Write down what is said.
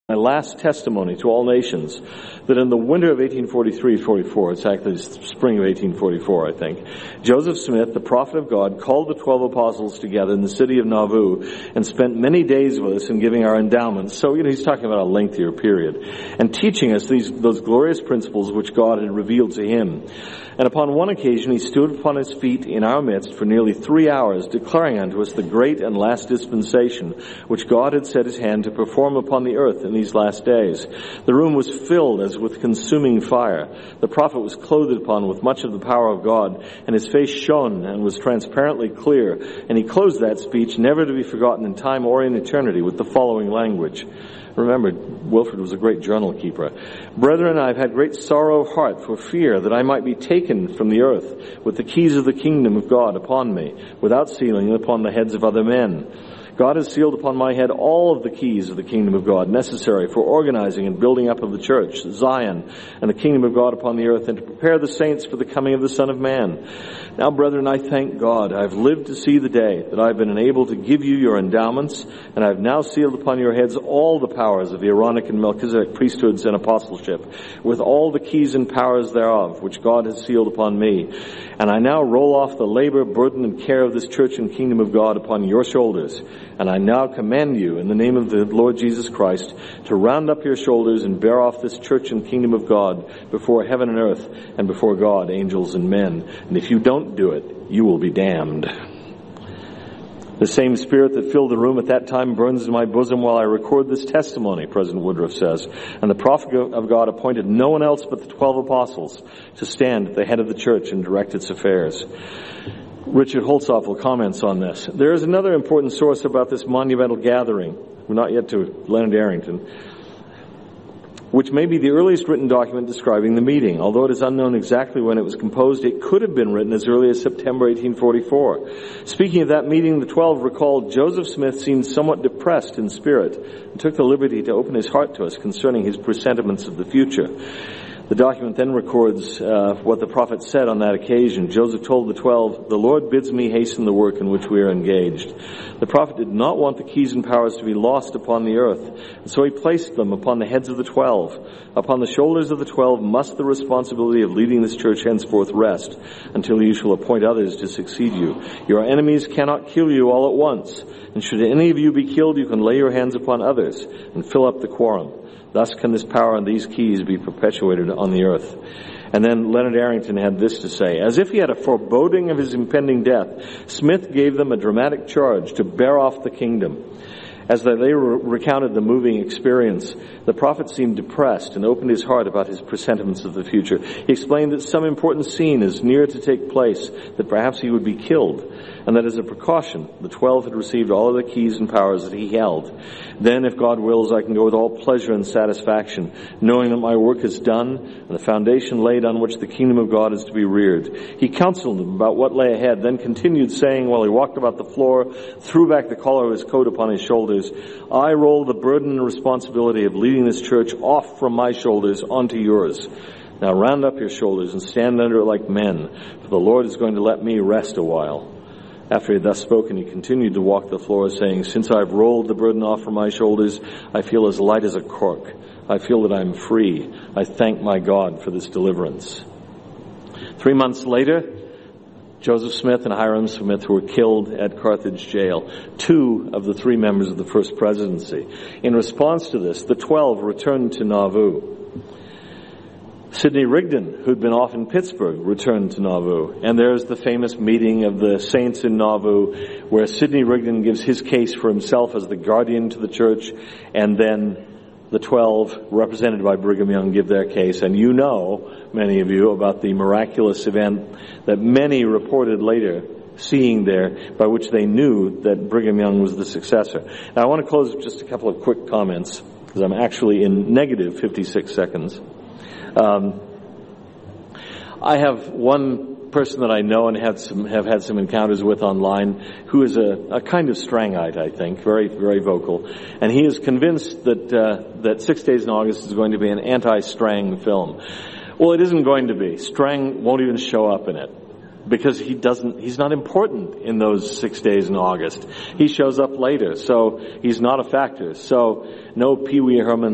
My last testimony to all nations, that in the winter of 1843-44, it's actually spring of 1844, I think, Joseph Smith, the prophet of God, called the 12 apostles together in the city of Nauvoo and spent many days with us in giving our endowments. So, he's talking about a lengthier period, and teaching us those glorious principles which God had revealed to him. And upon one occasion he stood upon his feet in our midst for nearly 3 hours, declaring unto us the great and last dispensation which God had set his hand to perform upon the earth in these last days. The room was filled as with consuming fire. The prophet was clothed upon with much of the power of God, and his face shone and was transparently clear. And he closed that speech, never to be forgotten in time or in eternity, with the following language. Remember, Wilfred was a great journal keeper. Brethren, I have had great sorrow of heart for fear that I might be taken from the earth with the keys of the kingdom of God upon me, without sealing upon the heads of other men. God has sealed upon my head all of the keys of the kingdom of God necessary for organizing and building up of the church, Zion, and the kingdom of God upon the earth, and to prepare the saints for the coming of the Son of Man. Now, brethren, I thank God I have lived to see the day that I have been enabled to give you your endowments, and I have now sealed upon your heads all the powers of the Aaronic and Melchizedek priesthoods and apostleship, with all the keys and powers thereof, which God has sealed upon me. And I now roll off the labor, burden, and care of this church and kingdom of God upon your shoulders. And I now command you, in the name of the Lord Jesus Christ, to round up your shoulders and bear off this church and kingdom of God before heaven and earth, and before God, angels, and men. And if you don't do it, you will be damned. The same spirit that filled the room at that time burns in my bosom while I record this testimony, President Woodruff says. And the prophet of God appointed no one else but the 12 apostles to stand at the head of the church and direct its affairs. Richard Holzapfel comments on this. There is another important source about this monumental gathering. We're not yet to Leonard Arrington, which may be the earliest written document describing the meeting. Although it is unknown exactly when it was composed, it could have been written as early as September 1844. Speaking of that meeting, the 12 recalled Joseph Smith seemed somewhat depressed in spirit and took the liberty to open his heart to us concerning his presentiments of the future. The document then records what the prophet said on that occasion. Joseph told the 12, "The Lord bids me hasten the work in which we are engaged." The prophet did not want the keys and powers to be lost upon the earth, and so he placed them upon the heads of the 12. Upon the shoulders of the 12 must the responsibility of leading this church henceforth rest, until you shall appoint others to succeed you. Your enemies cannot kill you all at once, and should any of you be killed, you can lay your hands upon others and fill up the quorum. Thus can this power and these keys be perpetuated on the earth. And then Leonard Arrington had this to say. As if he had a foreboding of his impending death, Smith gave them a dramatic charge to bear off the kingdom. As they recounted the moving experience, the prophet seemed depressed and opened his heart about his presentiments of the future. He explained that some important scene is near to take place, that perhaps he would be killed, and that as a precaution, the 12 had received all of the keys and powers that he held. Then, if God wills, I can go with all pleasure and satisfaction, knowing that my work is done and the foundation laid on which the kingdom of God is to be reared. He counseled them about what lay ahead, then continued saying while he walked about the floor, threw back the collar of his coat upon his shoulders, I roll the burden and responsibility of leading this church off from my shoulders onto yours. Now round up your shoulders and stand under it like men, for the Lord is going to let me rest a while. After he had thus spoken, he continued to walk the floor, saying, Since I have rolled the burden off from my shoulders, I feel as light as a cork. I feel that I am free. I thank my God for this deliverance. 3 months later, Joseph Smith and Hiram Smith were killed at Carthage jail, 2 of the 3 members of the first presidency. In response to this, the 12 returned to Nauvoo. Sidney Rigdon, who'd been off in Pittsburgh, returned to Nauvoo. And there's the famous meeting of the saints in Nauvoo, where Sidney Rigdon gives his case for himself as the guardian to the church, and then the 12, represented by Brigham Young, give their case. And you know, many of you, about the miraculous event that many reported later seeing there, by which they knew that Brigham Young was the successor. Now, I want to close with just a couple of quick comments, because I'm actually in negative 56 seconds. I have one person that I know and have had some encounters with online who is a kind of Strangite, I think, very, very vocal. And he is convinced that 6 Days in August is going to be an anti-Strang film. Well, it isn't going to be. Strang won't even show up in it, because he's not important in those 6 days in August. He shows up later, so he's not a factor. So no Pee Wee Herman